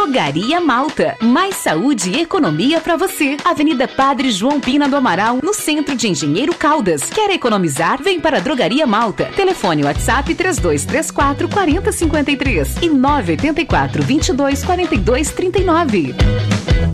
Drogaria Malta. Mais saúde e economia pra você. Avenida Padre João Pina do Amaral, no centro de Engenheiro Caldas. Quer economizar? Vem para a Drogaria Malta. Telefone WhatsApp 3234 4053 e 984 22 42 39.